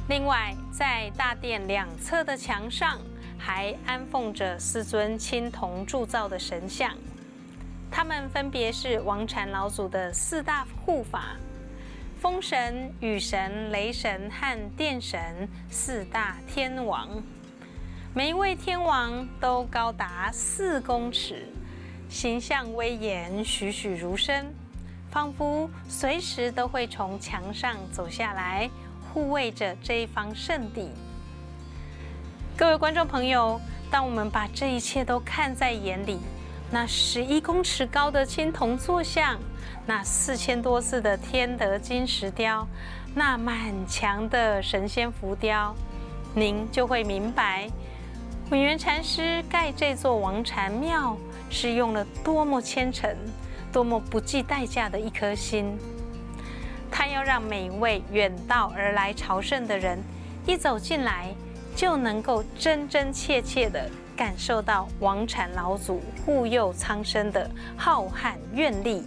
另外，在大殿两侧的墙上，还安奉着4尊青铜铸造的神像，他们分别是王禅老祖的4大护法：风神、雨神、雷神和电神4大天王。每一位天王都高达4公尺，形象威严，栩栩如生，仿佛随时都会从墙上走下来，护卫着这一方圣地。各位观众朋友，当我们把这一切都看在眼里，那11公尺高的青铜坐像，那4000多字的天德金石雕，那满墙的神仙浮雕，您就会明白，混元禅师盖这座王禅庙是用了多么虔诚、多么不计代价的一颗心。他要让每一位远道而来朝圣的人，一走进来就能够真真切切地感受到王禅老祖护佑苍生的浩瀚愿力。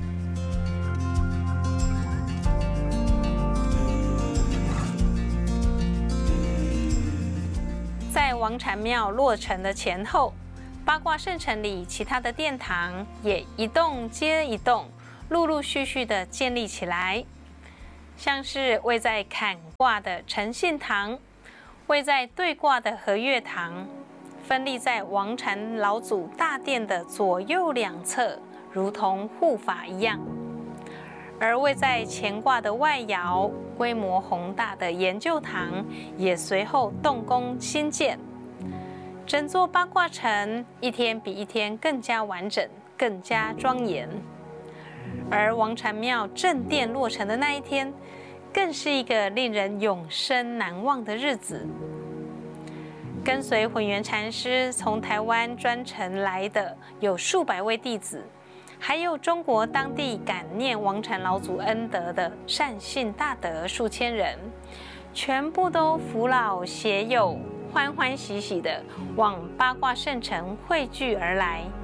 在王禅庙落成的前后，八卦圣城里其他的殿堂也一栋接一栋，陆陆续续的建立起来，像是位在坎卦的诚信堂，位在兑卦的和月堂，分立在王禅老祖大殿的左右两侧，如同护法一样。而位在乾卦的外爻，规模宏大的研究堂也随后动工兴建。整座八卦城一天比一天更加完整，更加庄严。而王禅庙正殿落成的那一天，更是一个令人永生难忘的日子。跟随混元禅师从台湾专程来的有数百位弟子，还有中国当地感念王禅老祖恩德的善信大德数千人，全部都扶老携幼，欢欢喜喜的往八卦圣城汇聚而来。